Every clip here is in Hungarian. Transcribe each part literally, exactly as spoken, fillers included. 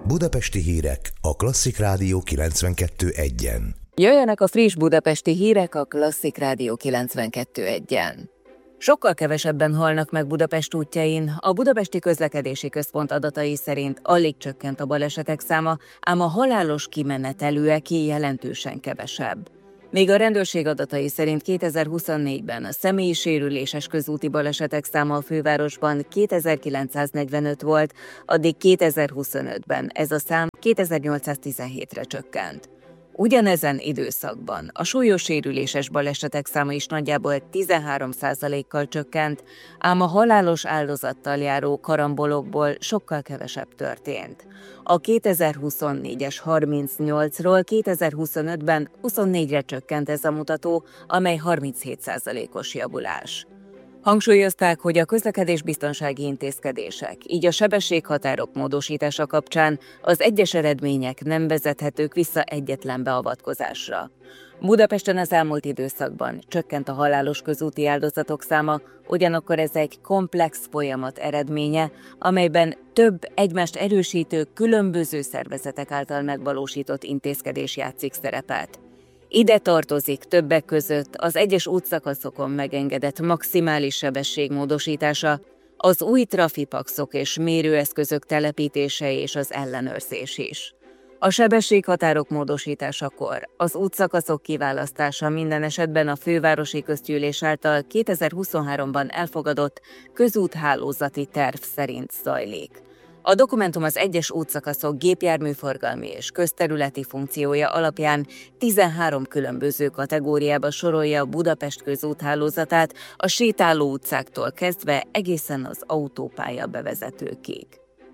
Budapesti hírek a Klasszik Rádió kilencvenkettő egyen. Jöjjenek a friss budapesti hírek a Klasszik Rádió kilencvenkettő egyen. Sokkal kevesebben halnak meg Budapest útjain. A Budapesti Közlekedési Központ adatai szerint alig csökkent a balesetek száma, ám a halálos kimenetelőek jelentősen kevesebb. Még a rendőrség adatai szerint kétezer-huszonnégyben a személyi sérüléses közúti balesetek száma a fővárosban kétezer-kilencszáznegyvenöt volt, addig kétezer-huszonötben ez a szám kétezer-nyolcszáztizenhétre csökkent. Ugyanezen időszakban a súlyos sérüléses balesetek száma is nagyjából tizenhárom százalékkal csökkent, ám a halálos áldozattal járó karambolokból sokkal kevesebb történt. A kétezer-huszonnégyes harmincnyolcról kétezer-huszonötben huszonnégyre csökkent ez a mutató, amely harminchét százalékos javulás. Hangsúlyozták, hogy a közlekedésbiztonsági intézkedések, így a sebességhatárok módosítása kapcsán az egyes eredmények nem vezethetők vissza egyetlen beavatkozásra. Budapesten az elmúlt időszakban csökkent a halálos közúti áldozatok száma, ugyanakkor ez egy komplex folyamat eredménye, amelyben több egymást erősítő különböző szervezetek által megvalósított intézkedés játszik szerepet. Ide tartozik többek között az egyes útszakaszokon megengedett maximális sebesség módosítása, az új trafipaxok és mérőeszközök telepítése és az ellenőrzés is. A sebességhatárok módosításakor az útszakaszok kiválasztása minden esetben a fővárosi közgyűlés által kétezer-huszonháromban elfogadott közúthálózati terv szerint zajlik. A dokumentum az egyes útszakaszok gépjárműforgalmi és közterületi funkciója alapján tizenhárom különböző kategóriába sorolja a Budapest közúthálózatát, a sétáló utcáktól kezdve egészen az autópálya bevezetőkig.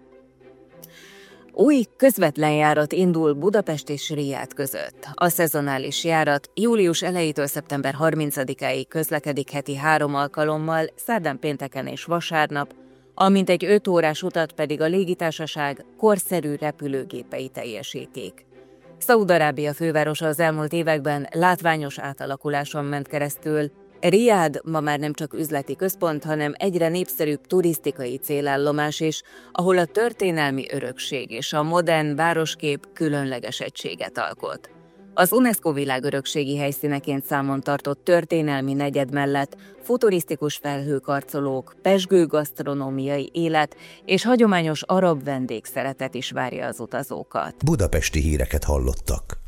Új közvetlen járat indul Budapest és Riad között. A szezonális járat július elejétől szeptember harmincadikáig közlekedik heti három alkalommal, szerdán, pénteken és vasárnap, amint egy öt órás utat pedig a légitársaság korszerű repülőgépei teljesítik. Szaúd-Arábia fővárosa az elmúlt években látványos átalakuláson ment keresztül. Riad ma már nem csak üzleti központ, hanem egyre népszerűbb turisztikai célállomás is, ahol a történelmi örökség és a modern városkép különleges egységet alkot. Az UNESCO világörökségi helyszíneként számon tartott történelmi negyed mellett futurisztikus felhőkarcolók, pezsgő gasztronómiai élet és hagyományos arab vendégszeretet is várja az utazókat. Budapesti híreket hallottak.